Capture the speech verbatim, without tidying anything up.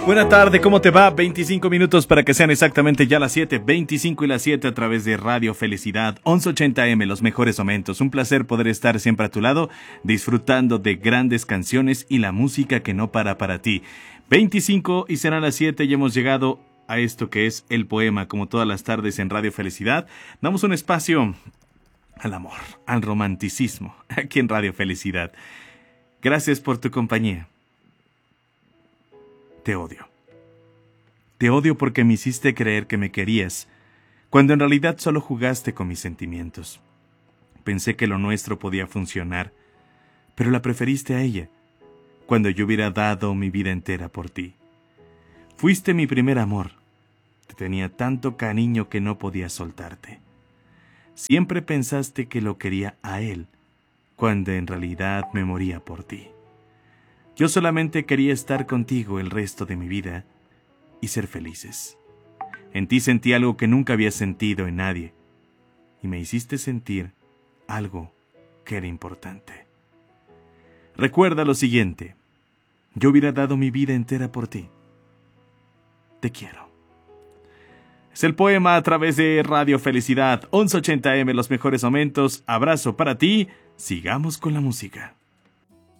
Buena tarde, ¿cómo te va? veinticinco minutos para que sean exactamente ya las siete, veinticinco y las siete a través de Radio Felicidad, once ochenta eme, los mejores momentos. Un placer poder estar siempre a tu lado, disfrutando de grandes canciones y la música que no para para ti. veinticinco y serán las siete y hemos llegado a esto que es el poema, como todas las tardes en Radio Felicidad. Damos un espacio al amor, al romanticismo, aquí en Radio Felicidad. Gracias por tu compañía. Te odio. Te odio porque me hiciste creer que me querías, cuando en realidad solo jugaste con mis sentimientos. Pensé que lo nuestro podía funcionar, pero la preferiste a ella, cuando yo hubiera dado mi vida entera por ti. Fuiste mi primer amor. Te tenía tanto cariño que no podía soltarte. Siempre pensaste que lo quería a él, cuando en realidad me moría por ti. Yo solamente quería estar contigo el resto de mi vida y ser felices. En ti sentí algo que nunca había sentido en nadie, y me hiciste sentir algo que era importante. Recuerda lo siguiente: yo hubiera dado mi vida entera por ti. Te quiero. Es el poema a través de Radio Felicidad, once ochenta eme, los mejores momentos. Abrazo para ti. Sigamos con la música.